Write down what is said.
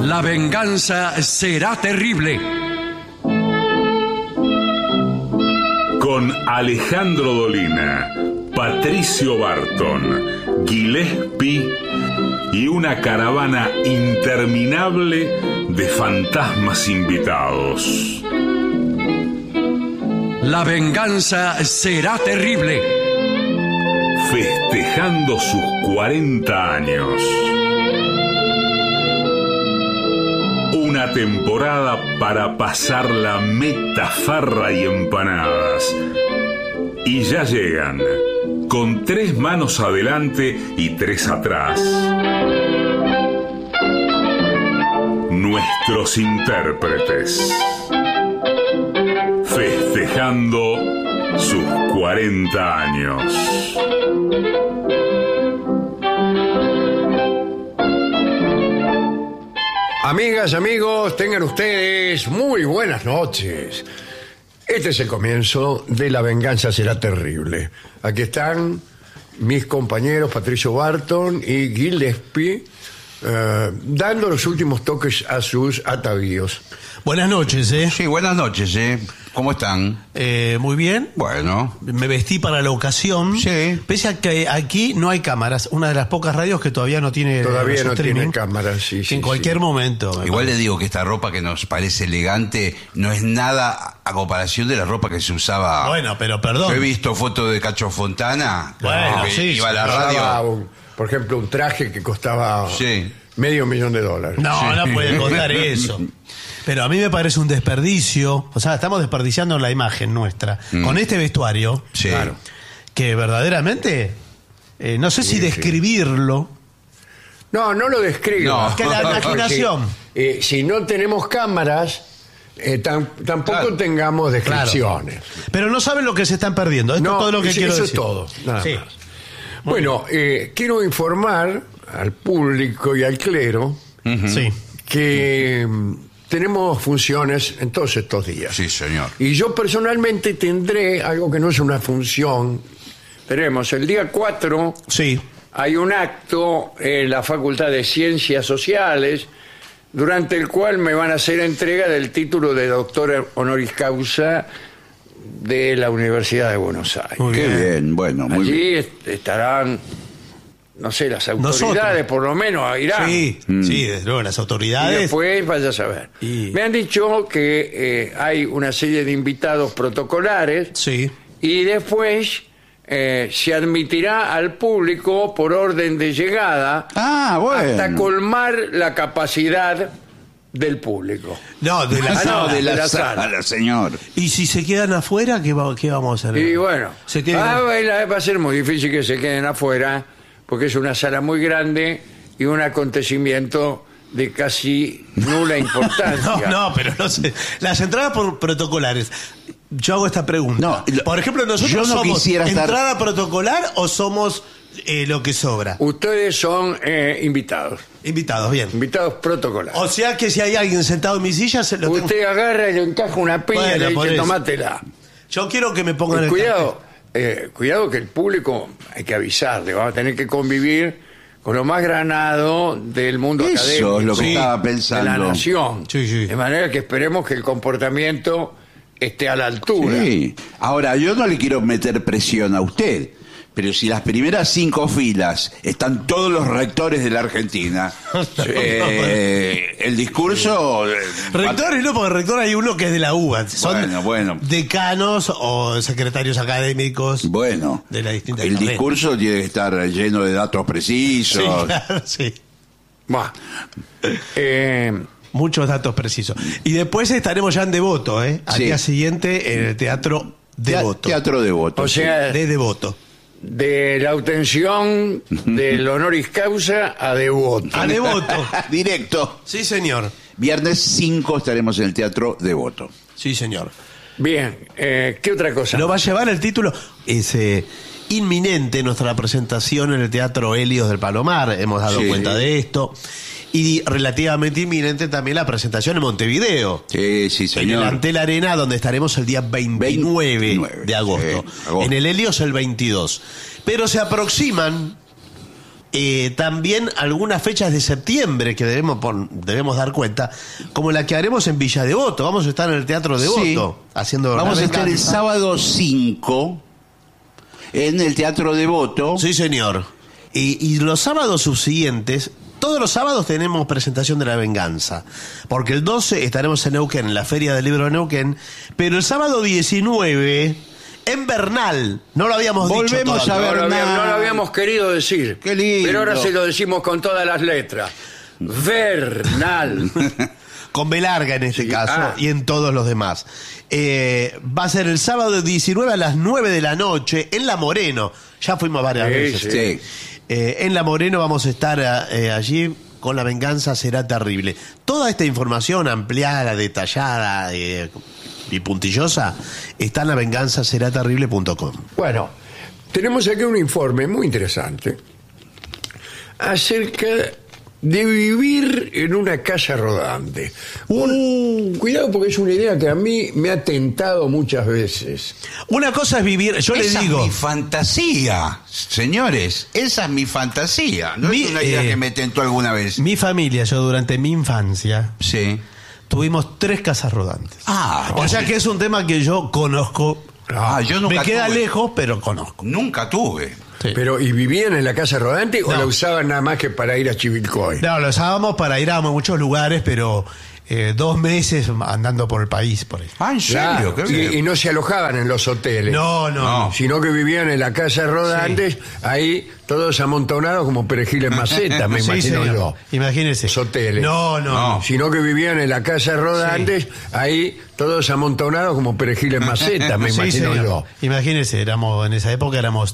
La venganza será terrible. Con Alejandro Dolina, Patricio Barton, Gillespie y una caravana interminable de fantasmas invitados. La venganza será terrible. Festejando sus 40 años. Una temporada para pasar la meta, farra y empanadas. Y ya llegan, con 3 manos adelante y 3 atrás. Nuestros intérpretes. Festejando sus 40 años. Amigas, amigos, tengan ustedes muy buenas noches. Este es el comienzo de La venganza será terrible. Aquí están mis compañeros Patricio Barton y Gillespie, dando los últimos toques a sus atavíos. Buenas noches, Sí, buenas noches, ¿Cómo están? Muy bien. Bueno. Me vestí para la ocasión. Sí. Pese a que aquí no hay cámaras. Una de las pocas radios que todavía no tiene cámaras, sí. En cualquier momento. Igual le digo que esta ropa que nos parece elegante no es nada a comparación de la ropa que se usaba. Bueno, pero perdón. Yo he visto fotos de Cacho Fontana. Bueno, que sí. iba a la radio. Por ejemplo, un traje que costaba Sí. $500,000. No puede contar eso. Pero a mí me parece un desperdicio. O sea, estamos desperdiciando la imagen nuestra. Con este vestuario. Sí. Claro. Que verdaderamente, no sé si describirlo. No lo describo. No. Que la imaginación. Si no tenemos cámaras, tampoco Claro. tengamos descripciones. Pero no saben lo que se están perdiendo. Esto es todo lo que quiero eso decir. es todo. Nada Sí. más. Bueno, quiero informar al público y al clero Sí. que tenemos funciones en todos estos días. Sí, señor. Y yo personalmente tendré algo que no es una función. Veremos, el día 4 Sí. hay un acto en la Facultad de Ciencias Sociales durante el cual me van a hacer entrega del título de doctor honoris causa de la Universidad de Buenos Aires. Muy Qué bien, bueno, muy bien. Allí estarán, no sé, las autoridades, Nosotros. por lo menos irán. Sí, desde luego, las Y autoridades. después vaya a saber. Y- Me han dicho que hay una serie de invitados protocolares Sí. y después se admitirá al público por orden de llegada hasta colmar la capacidad del público. No, de la Ah, sala. no, de la la sala, sala. señor. Y si se quedan afuera, ¿qué vamos a hacer? Y bueno, Se tiene- va a ser muy difícil que se queden afuera porque es una sala muy grande y un acontecimiento de casi nula importancia. No, pero no sé. Las entradas protocolares. Yo hago esta pregunta. No, por ejemplo, nosotros yo no somos quisiera estar- entrada protocolar o somos lo que sobra. Ustedes son invitados Invitados, bien. protocolares. O sea que si hay alguien sentado en mi silla, se lo tengo. Usted agarra y le encaja una piña Bueno, y le por dice, eso. tomátela. Yo quiero que me pongan el Cuidado, cuidado que el público, hay que avisarle, vamos a tener que convivir con lo más granado del mundo Eso académico. es lo que Sí, estaba de pensando. la nación. Sí, sí. De manera que esperemos que el comportamiento esté a la altura. Sí. Ahora, yo no le quiero meter presión a usted, pero si las primeras 5 filas están todos los rectores de la Argentina, el discurso... Rectores no, porque rector hay uno que es de la UBA. Son Bueno. decanos o secretarios académicos Bueno, de la distinta el carrera. discurso tiene que estar lleno de datos precisos. Sí, claro, sí. Buah. Muchos datos precisos. Y después estaremos ya en Devoto, Al Sí. día siguiente en el Teatro Devoto. Teatro Devoto. O sea, De Devoto. de la obtención del honoris causa a devoto. A Devoto. Directo. Sí, señor. Viernes 5 estaremos en el Teatro Devoto. Sí, señor. Bien, ¿qué otra cosa? ¿Lo va a llevar el título? Es inminente nuestra presentación en el Teatro Helios del Palomar. Hemos dado Sí. cuenta de esto. Y relativamente inminente también la presentación en Montevideo. Sí, sí, En el señor. Antel Arena, donde estaremos el día 29 de agosto. sí, agosto. En el Helios el 22. Pero se aproximan También algunas fechas de septiembre que debemos dar cuenta, como la que haremos en Villa Devoto. Vamos a estar en el Teatro Devoto haciendo. Vamos a estar el sábado 5 en el Teatro Devoto. Sí, señor. Y los sábados subsiguientes, todos los sábados tenemos presentación de La Venganza, porque el 12 estaremos en Neuquén, en la Feria del Libro de Neuquén, pero el sábado 19 en Bernal, no lo habíamos dicho Volvemos a No Bernal. lo habíamos querido decir. Qué lindo. Pero ahora se lo decimos con todas las letras. Bernal. Con B larga en este caso y en todos los demás. Va a ser el sábado 19 a las 9 de la noche en La Moreno. Ya fuimos varias veces. Sí. En La Moreno vamos a estar allí con La Venganza Será Terrible. Toda esta información ampliada, detallada y puntillosa está en lavenganzaseraterrible.com. Bueno, tenemos aquí un informe muy interesante acerca de vivir en una casa rodante. Cuidado, porque es una idea que a mí me ha tentado muchas veces. Una cosa es vivir, yo les Esa digo, es mi fantasía, señores. Esa es mi fantasía. No es una idea que me tentó alguna vez. mi familia, yo durante mi infancia, Sí. tuvimos 3 casas rodantes. Ah, O sea que es un tema que yo conozco. yo nunca Me queda tuve. lejos, pero conozco. Nunca tuve. Sí. Pero, ¿y vivían en la casa rodante o No. la usaban nada más que para ir a Chivilcoy? No, lo usábamos para ir a muchos lugares, pero 2 meses andando por el país, por ahí. Ah, ¿en serio? Claro, Qué bien. y no se alojaban en los hoteles. No. Sino que vivían en la casa rodantes, ahí todos amontonados como perejiles macetas, me Sí, imagino señor. yo. Imagínese. Los hoteles. No. Sino que vivían en la casa rodantes, ahí todos amontonados como perejiles macetas, me Sí, imagino señor. yo. Imagínese, en esa época éramos